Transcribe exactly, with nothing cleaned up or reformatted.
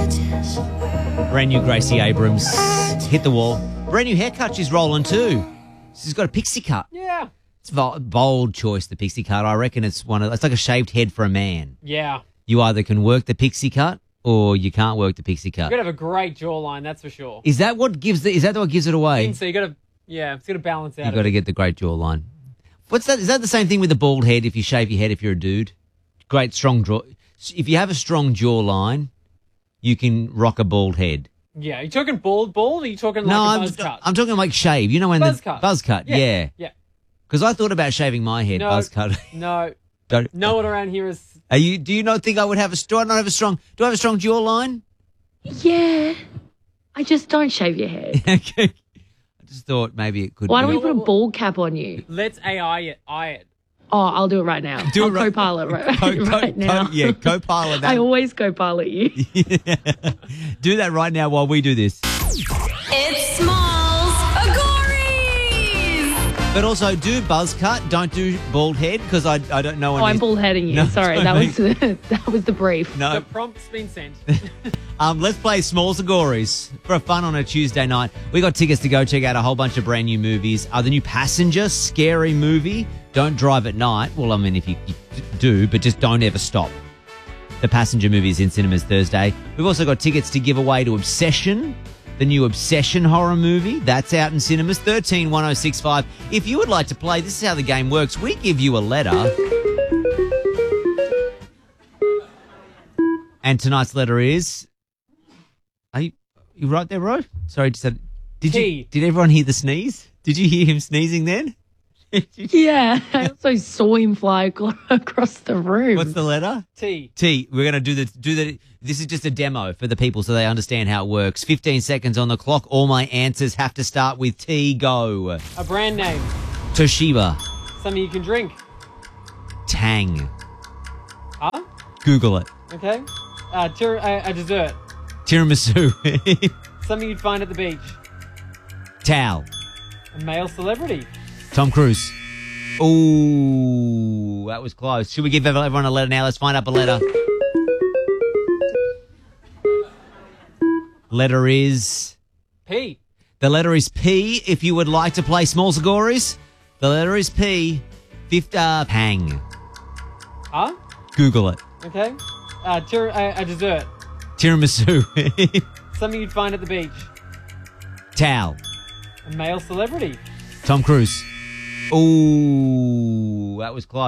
Brand new Gracie Abrams. Hit the wall. Brand new haircut she's rolling too. She's got a pixie cut. Yeah. It's a bold choice, the pixie cut. I reckon it's one of, it's like a shaved head for a man. Yeah. You either can work the pixie cut or you can't work the pixie cut. You've got to have a great jawline, that's for sure. Is that what gives the, is that what gives it I away? think so you got to, yeah, it's got to balance out. You've got to get the great jawline. What's that? Is that the same thing with the bald head if you shave your head if you're a dude? Great strong jaw. If you have a strong jawline, you can rock a bald head. Yeah. Are you talking bald bald or are you talking like no, a I'm, buzz cut? I'm talking like shave. You know when buzz the cut. buzz cut, yeah. Yeah. Because I thought about shaving my head, No. buzz cut. No. Don't, No one around here is... Are you? Do you not think I would have a? Do I not have a strong? Do I have a strong jawline? Yeah. I just don't shave your head. Okay. I just thought maybe it could. Why don't be. we put a bald cap on you? Let's A I it. I it. Oh, I'll do it right now. Do it I'll right- co-pilot right, Co- co- right now. co- yeah, co-pilot that. I always co-pilot you. Do that right now while we do this. It's Smalls Agories! But also do buzz cut. Don't do bald head because I I don't know. Oh, I'm bald-heading you. No, Sorry, don't that make- was the, that was the brief. No. The prompt's been sent. Um, let's play Smalls Agories for fun on a Tuesday night. We got tickets to go check out a whole bunch of brand new movies. Uh, the new Passenger, scary movie. Don't drive at night. Well, I mean, if you, you do, but just don't ever stop. The Passenger movie is in cinemas Thursday. We've also got tickets to give away to Obsession, the new Obsession horror movie. That's out in cinemas, thirteen one oh six five. If you would like to play, this is how the game works. We give you a letter. And tonight's letter is... Are you, you right there, Ro? Sorry, just said... Did T. you? Did everyone hear the sneeze? Did you hear him sneezing then? Yeah, I also saw him fly ac- across the room. What's the letter? T. T. We're going to do the do the. This is just a demo for the people so they understand how it works. Fifteen seconds on the clock. All my answers have to start with T. Go. A brand name. Toshiba. Something you can drink. Tang. Huh? Google it. Okay. Uh, tir- a, a dessert. Tiramisu. Something you'd find at the beach. Towel. A male celebrity. Tom Cruise. Ooh, that was close. Should we give everyone a letter now? Let's find up a letter. Letter is... P. The letter is P. If you would like to play Small Zagoris, the letter is P. Fifth, uh, Pang. Huh? Google it. Okay. Uh, tir- a, a dessert. Tiramisu. Something you'd find at the beach. Towel. A male celebrity. Tom Cruise. Ooh, that was close.